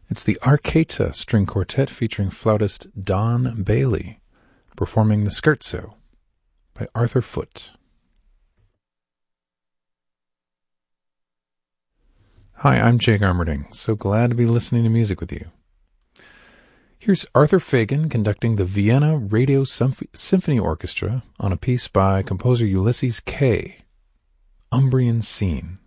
It's the Arcata String Quartet featuring flautist Don Bailey, performing the Scherzo by Arthur Foote. Hi, I'm Jay Garmerding. So glad to be listening to music with you. Here's Arthur Fagan conducting the Vienna Radio Symphony Orchestra on a piece by composer Ulysses Kay, Umbrian Scene.